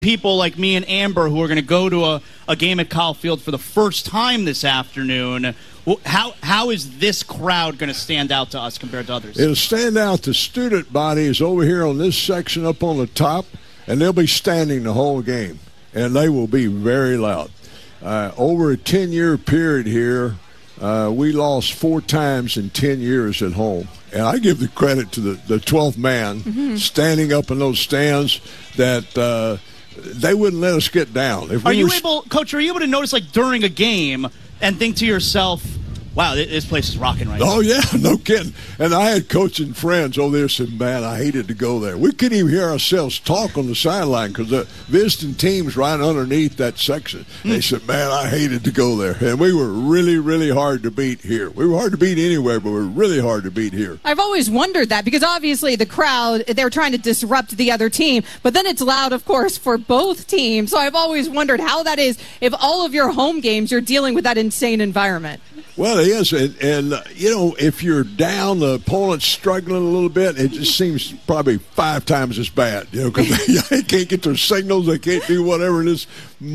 people like me and Amber who are going to go to a game at Kyle Field for the first time this afternoon, how is this crowd going to stand out to us compared to others? It'll stand out. The student body is over here on this section up on the top, and they'll be standing the whole game, and they will be very loud. Over a 10-year period here, we lost 4 times in 10 years at home. And I give the credit to the 12th man standing up in those stands that they wouldn't let us get down. Coach, are you able to notice, like, during a game and think to yourself, wow, this place is rocking right now? Oh, yeah, no kidding. And I had coaching friends over there said, man, I hated to go there. We couldn't even hear ourselves talk on the sideline because the visiting team's right underneath that section. They said, man, I hated to go there. And we were really, really hard to beat here. We were hard to beat anywhere, but we were really hard to beat here. I've always wondered that because obviously the crowd, they're trying to disrupt the other team, but then it's loud, of course, for both teams. So I've always wondered how that is if all of your home games you're dealing with that insane environment. Well, it is, and if you're down, the opponent's struggling a little bit, it just seems probably 5 times as bad, because they can't get their signals, they can't do whatever, and this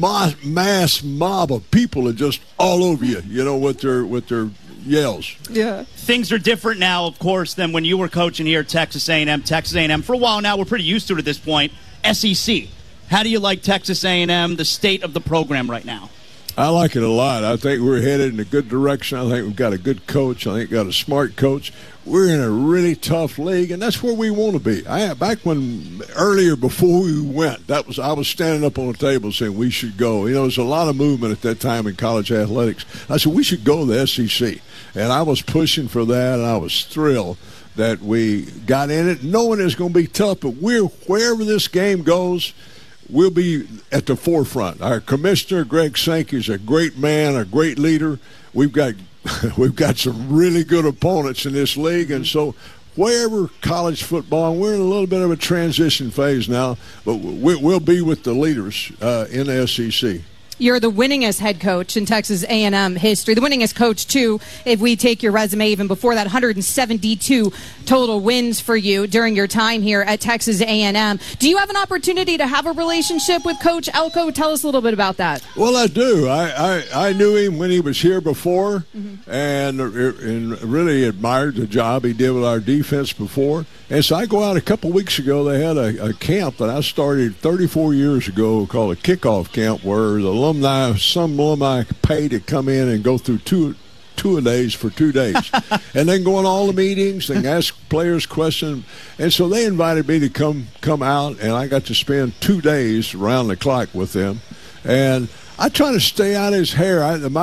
mass mob of people are just all over you, with their yells. Yeah. Things are different now, of course, than when you were coaching here at Texas A&M. Texas A&M, for a while now, we're pretty used to it at this point. SEC, how do you like Texas A&M, the state of the program right now? I like it a lot. I think we're headed in a good direction. I think we've got a good coach. I think we've got a smart coach. We're in a really tough league, and that's where we want to be. Back earlier before we went, I was standing up on the table saying we should go. There's a lot of movement at that time in college athletics. I said we should go to the SEC, and I was pushing for that, and I was thrilled that we got in it, knowing it's going to be tough. But wherever this game goes, we'll be at the forefront. Our commissioner, Greg Sankey, is a great man, a great leader. We've got some really good opponents in this league, and so wherever college football, and we're in a little bit of a transition phase now, but we'll be with the leaders in the SEC. You're the winningest head coach in Texas A&M history, the winningest coach, too, if we take your resume even before that, 172 total wins for you during your time here at Texas A&M. Do you have an opportunity to have a relationship with Coach Elko? Tell us a little bit about that. Well, I do. I knew him when he was here before and really admired the job he did with our defense before. And so I go out a couple weeks ago. They had a camp that I started 34 years ago called a kickoff camp where some alumni pay to come in and go through two-a-days for 2 days. And then go on all the meetings and ask players questions. And so they invited me to come out, and I got to spend 2 days around the clock with them. And I try to stay out of his hair.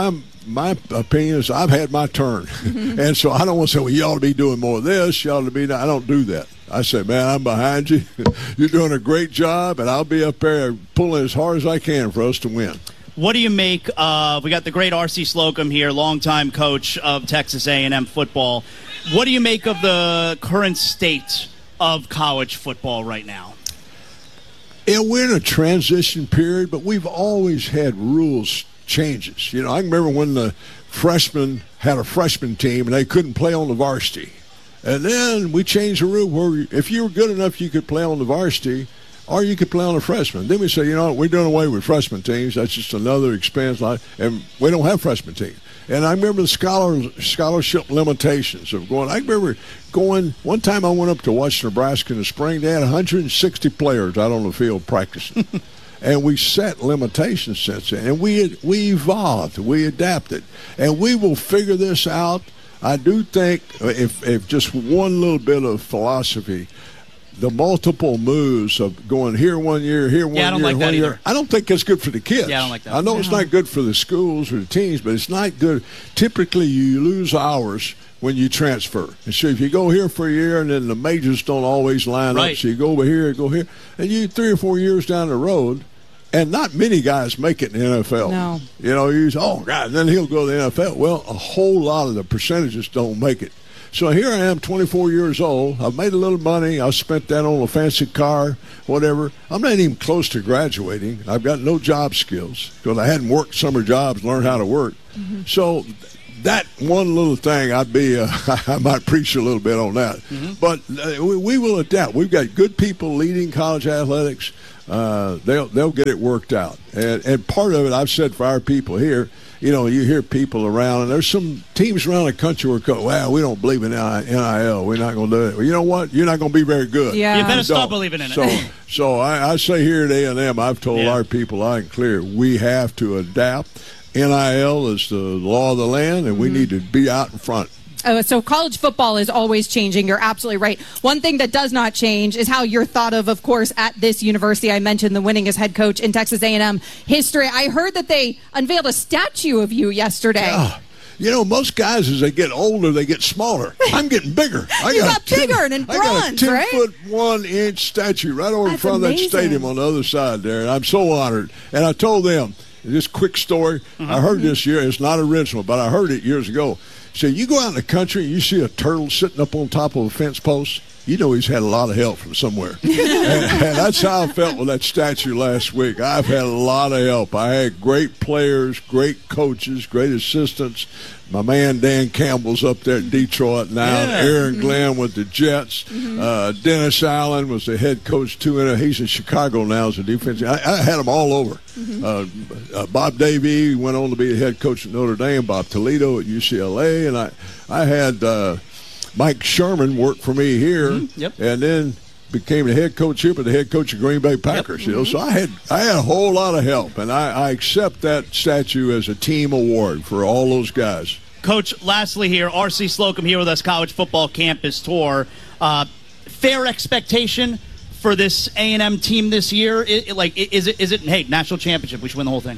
My opinion is I've had my turn. And so I don't want to say, well, you ought to be doing more of this. You ought to be – I don't do that. I say, man, I'm behind you. You're doing a great job, and I'll be up there pulling as hard as I can for us to win. What do you make of – we got the great R.C. Slocum here, longtime coach of Texas A&M football. What do you make of the current state of college football right now? Yeah, we're in a transition period, but we've always had rules changes. I remember when the freshmen had a freshman team and they couldn't play on the varsity. And then we changed the rule where if you were good enough, you could play on the varsity or you could play on the freshman. Then we say, we're doing away with freshman teams. That's just another expense. And we don't have freshman teams. And I remember the scholarship limitations of going. I remember going, one time I went up to watch Nebraska in the spring. They had 160 players out on the field practicing. And we set limitations since then. And we evolved. We adapted. And we will figure this out. I do think if just one little bit of philosophy, the multiple moves of going here 1 year, here 1 year, I don't like that either. I don't think that's good for the kids. Yeah, I don't like that. I know it's not good for the schools or the teams, but it's not good. Typically, you lose hours when you transfer. And so if you go here for a year and then the majors don't always line up, so you go over here, go here, and you 3 or 4 years down the road, and not many guys make it in the NFL. No. You say, oh, God, then he'll go to the NFL. Well, a whole lot of the percentages don't make it. So here I am, 24 years old. I've made a little money. I spent that on a fancy car, whatever. I'm not even close to graduating. I've got no job skills because I hadn't worked summer jobs, learned how to work. So that one little thing, I might preach a little bit on that. But we will adapt. We've got good people leading college athletics. they'll get it worked out. And part of it, I've said for our people here, you hear people around, and there's some teams around the country where go, well, we don't believe in NIL. We're not going to do it. Well, you know what? You're not going to be very good. Yeah. You better stop believing in it. So I say here at A&M, I've told our people loud and clear, we have to adapt. NIL is the law of the land, and we need to be out in front. So college football is always changing. You're absolutely right. One thing that does not change is how you're thought of course, at this university. I mentioned the winningest head coach in Texas A&M history. I heard that they unveiled a statue of you yesterday. Most guys, as they get older, they get smaller. I'm getting bigger. You got bigger and in bronze, right? I got a 10-foot 1-inch statue right over in front of that stadium on the other side there, and I'm so honored. And I told them, this quick story, I heard this year, it's not original, but I heard it years ago. So you go out in the country and you see a turtle sitting up on top of a fence post, you know he's had a lot of help from somewhere. and that's how I felt with that statue last week. I've had a lot of help. I had great players, great coaches, great assistants. My man Dan Campbell's up there at Detroit now. Aaron Glenn with the Jets. Dennis Allen was the head coach, too. He's in Chicago now as a defensive. I had them all over. Bob Davie went on to be the head coach at Notre Dame. Bob Toledo at UCLA. And I had Mike Sherman work for me here, and then became the head coach here, but the head coach of Green Bay Packers. So I had a whole lot of help, and I accept that statue as a team award for all those guys. Coach, lastly here, R.C. Slocum here with us, College Football Campus Tour. Fair expectation for this A&M team this year? Is it? Hey, national championship, we should win the whole thing.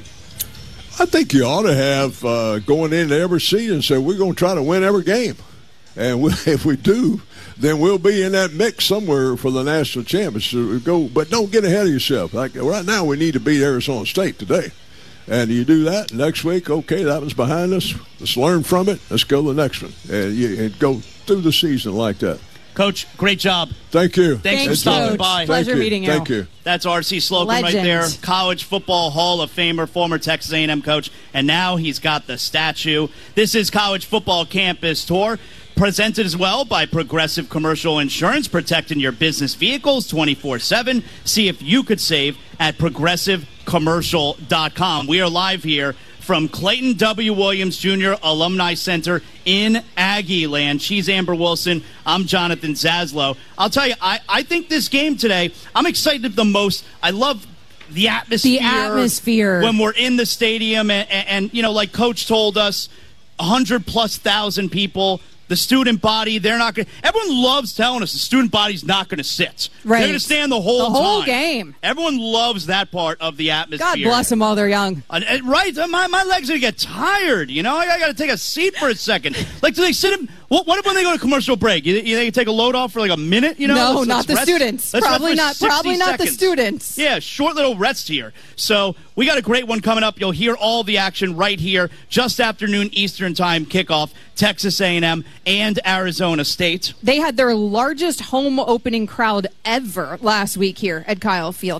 I think you ought to have going into every season say we're going to try to win every game. And if we do, then we'll be in that mix somewhere for the national championship. But don't get ahead of yourself. Like right now, we need to beat Arizona State today. And you do that next week, okay, that was behind us. Let's learn from it. Let's go to the next one. And go through the season like that. Coach, great job. Thank you. Thanks for stopping by. Pleasure meeting you. Thank you. That's R.C. Slocum right there, College Football Hall of Famer, former Texas A&M coach, and now he's got the statue. This is College Football Campus Tour, presented as well by Progressive Commercial Insurance, protecting your business vehicles 24/7. See if you could save at progressivecommercial.com. We are live here from Clayton W. Williams Jr. Alumni Center in Aggie Land. She's Amber Wilson. I'm Jonathan Zaslow. I'll tell you, I think this game today, I'm excited the most. I love the atmosphere. The atmosphere. When we're in the stadium and like Coach told us, 100,000+ people. The student body, they're not going to. Everyone loves telling us the student body's not going to sit. Right. They're going to stand the whole time. Game. Everyone loves that part of the atmosphere. God bless them while they're young. Right. My legs are going to get tired. I got to take a seat for a second. Do they sit in. What if when they go to commercial break? You think take a load off for a minute? No, not the students. Probably not the students. Yeah, short little rest here. So we got a great one coming up. You'll hear all the action right here, just after noon Eastern time kickoff. Texas A&M and Arizona State. They had their largest home opening crowd ever last week here at Kyle Field.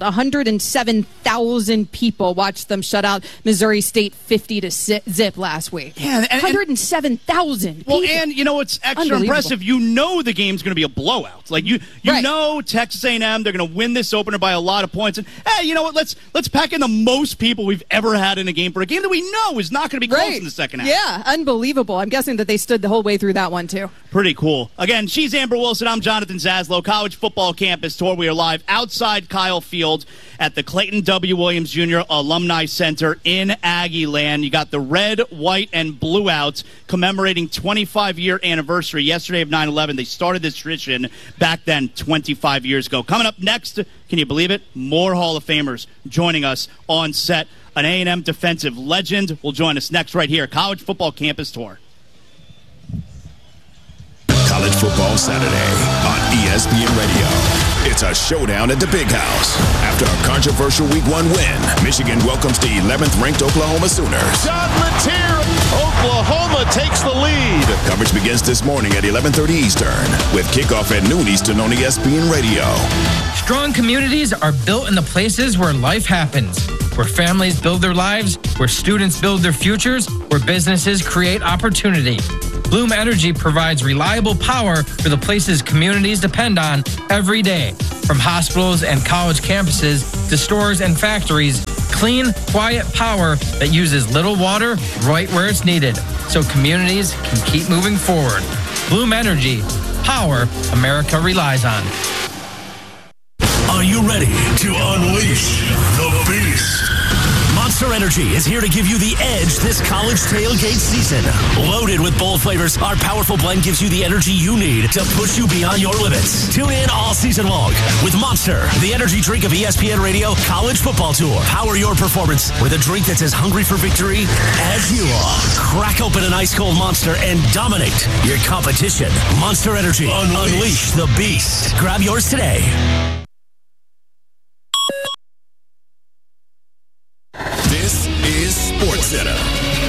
107,000 people watched them shut out Missouri State 50-0 last week. Yeah, 107,000 people. Well, and what's extra impressive, the game's going to be a blowout. You know Texas A&M, they're going to win this opener by a lot of points. And hey, you know what? Let's pack in the most people we've ever had in a game for a game that we know is not going to be close in the second half. Yeah, unbelievable. I'm guessing that they stood the whole way through that one, too. Pretty cool. Again, she's Amber Wilson. I'm Jonathan Zaslow. College Football Campus Tour. We are live outside Kyle Field at the Clayton W. Williams Jr. Alumni Center in Aggie Land. You got the red, white, and blue outs commemorating 25-year anniversary yesterday of 9/11. They started this tradition back then 25 years ago. Coming up next, can you believe it? More Hall of Famers joining us on set. An A&M defensive legend will join us next right here. College Football Campus Tour. College Football Saturday on ESPN Radio. It's a showdown at the Big House. After a controversial Week 1 win, Michigan welcomes the 11th-ranked Oklahoma Sooners. John Mateer, Oklahoma takes the lead. Coverage begins this morning at 11:30 Eastern, with kickoff at noon Eastern on ESPN Radio. Strong communities are built in the places where life happens, where families build their lives, where students build their futures, where businesses create opportunity. Bloom Energy provides reliable power for the places communities depend on every day. From hospitals and college campuses to stores and factories. Clean, quiet power that uses little water right where it's needed, so communities can keep moving forward. Bloom Energy, power America relies on. Are you ready to unleash the beast? Monster Energy is here to give you the edge this college tailgate season. Loaded with bold flavors, our powerful blend gives you the energy you need to push you beyond your limits. Tune in all season long with Monster, the energy drink of ESPN Radio College Football Tour. Power your performance with a drink that's as hungry for victory as you are. Crack open an ice-cold Monster and dominate your competition. Monster Energy. Unleash the beast. Grab yours today.